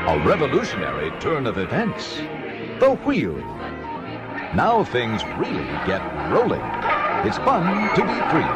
A revolutionary turn of events. The wheel. Now things really get rolling. It's fun to be free.